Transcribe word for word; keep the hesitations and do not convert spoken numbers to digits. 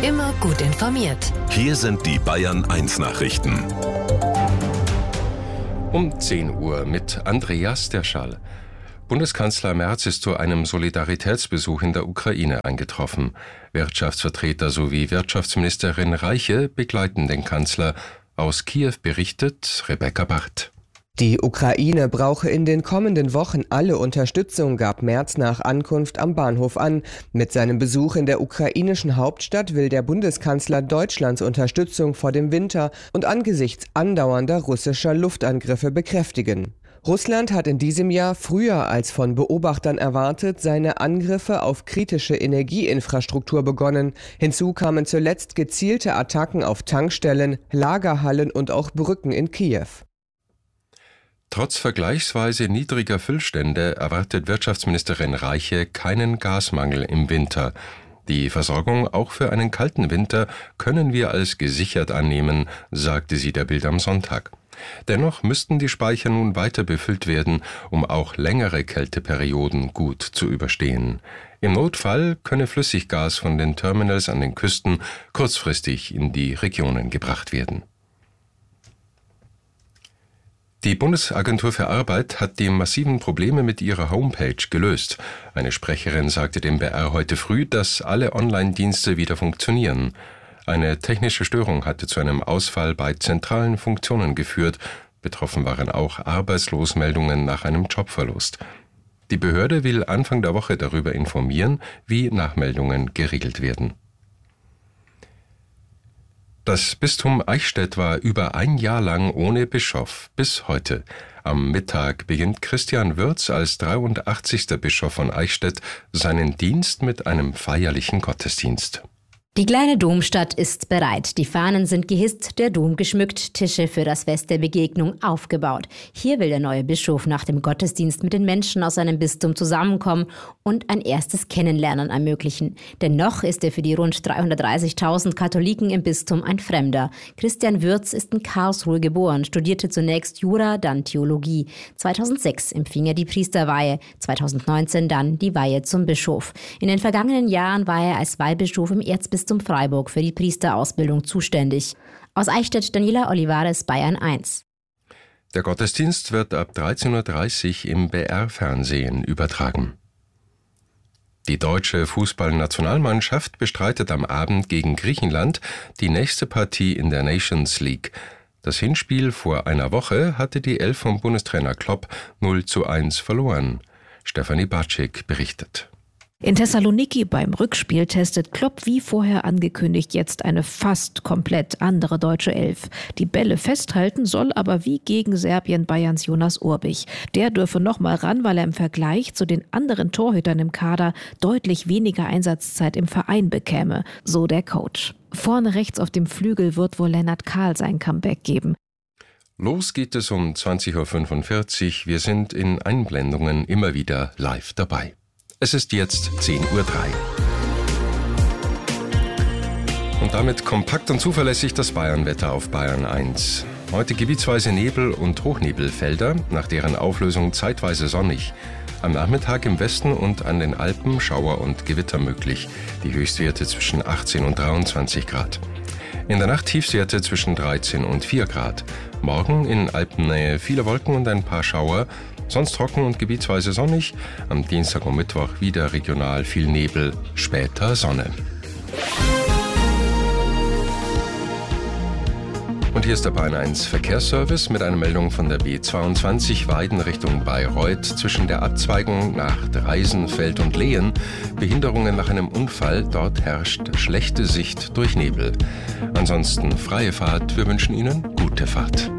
Immer gut informiert. Hier sind die Bayern eins Nachrichten. Um zehn Uhr mit Andreas Derschall. Bundeskanzler Merz ist zu einem Solidaritätsbesuch in der Ukraine eingetroffen. Wirtschaftsvertreter sowie Wirtschaftsministerin Reiche begleiten den Kanzler. Aus Kiew berichtet Rebecca Barth. Die Ukraine brauche in den kommenden Wochen alle Unterstützung, gab Merz nach Ankunft am Bahnhof an. Mit seinem Besuch in der ukrainischen Hauptstadt will der Bundeskanzler Deutschlands Unterstützung vor dem Winter und angesichts andauernder russischer Luftangriffe bekräftigen. Russland hat in diesem Jahr früher als von Beobachtern erwartet seine Angriffe auf kritische Energieinfrastruktur begonnen. Hinzu kamen zuletzt gezielte Attacken auf Tankstellen, Lagerhallen und auch Brücken in Kiew. Trotz vergleichsweise niedriger Füllstände erwartet Wirtschaftsministerin Reiche keinen Gasmangel im Winter. Die Versorgung auch für einen kalten Winter können wir als gesichert annehmen, sagte sie der Bild am Sonntag. Dennoch müssten die Speicher nun weiter befüllt werden, um auch längere Kälteperioden gut zu überstehen. Im Notfall könne Flüssiggas von den Terminals an den Küsten kurzfristig in die Regionen gebracht werden. Die Bundesagentur für Arbeit hat die massiven Probleme mit ihrer Homepage gelöst. Eine Sprecherin sagte dem B R heute früh, dass alle Online-Dienste wieder funktionieren. Eine technische Störung hatte zu einem Ausfall bei zentralen Funktionen geführt. Betroffen waren auch Arbeitslosmeldungen nach einem Jobverlust. Die Behörde will Anfang der Woche darüber informieren, wie Nachmeldungen geregelt werden. Das Bistum Eichstätt war über ein Jahr lang ohne Bischof, bis heute. Am Mittag beginnt Christian Würz als dreiundachtzigster Bischof von Eichstätt seinen Dienst mit einem feierlichen Gottesdienst. Die kleine Domstadt ist bereit. Die Fahnen sind gehisst, der Dom geschmückt, Tische für das Fest der Begegnung aufgebaut. Hier will der neue Bischof nach dem Gottesdienst mit den Menschen aus seinem Bistum zusammenkommen und ein erstes Kennenlernen ermöglichen. Denn noch ist er für die rund dreihundertdreißigtausend Katholiken im Bistum ein Fremder. Christian Würz ist in Karlsruhe geboren, studierte zunächst Jura, dann Theologie. zweitausendsechs empfing er die Priesterweihe, zweitausendneunzehn dann die Weihe zum Bischof. In den vergangenen Jahren war er als Weihbischof im Erzbistum zum Freiburg für die Priesterausbildung zuständig. Aus Eichstätt Daniela Olivares, Bayern eins. Der Gottesdienst wird ab dreizehn Uhr dreißig im B R-Fernsehen übertragen. Die deutsche Fußballnationalmannschaft bestreitet am Abend gegen Griechenland die nächste Partie in der Nations League. Das Hinspiel vor einer Woche hatte die Elf vom Bundestrainer Klopp null zu eins verloren. Stefanie Batschik berichtet. In Thessaloniki beim Rückspiel testet Klopp wie vorher angekündigt jetzt eine fast komplett andere deutsche Elf. Die Bälle festhalten soll aber wie gegen Serbien Bayerns Jonas Urbich. Der dürfe noch mal ran, weil er im Vergleich zu den anderen Torhütern im Kader deutlich weniger Einsatzzeit im Verein bekäme, so der Coach. Vorne rechts auf dem Flügel wird wohl Lennart Kahl sein Comeback geben. Los geht es um zwanzig Uhr fünfundvierzig. Wir sind in Einblendungen immer wieder live dabei. Es ist jetzt zehn Uhr drei. Und damit kompakt und zuverlässig das Bayernwetter auf Bayern eins. Heute gebietsweise Nebel und Hochnebelfelder, nach deren Auflösung zeitweise sonnig. Am Nachmittag im Westen und an den Alpen Schauer und Gewitter möglich. Die Höchstwerte zwischen achtzehn und dreiundzwanzig Grad. In der Nacht Tiefstwerte zwischen dreizehn und vier Grad. Morgen in Alpennähe viele Wolken und ein paar Schauer. Sonst trocken und gebietsweise sonnig. Am Dienstag und Mittwoch wieder regional viel Nebel, später Sonne. Und hier ist der Bayern eins Verkehrsservice mit einer Meldung von der B zweiundzwanzig Weiden Richtung Bayreuth zwischen der Abzweigung nach Dreisenfeld und Lehen. Behinderungen nach einem Unfall, dort herrscht schlechte Sicht durch Nebel. Ansonsten freie Fahrt, wir wünschen Ihnen gute Fahrt.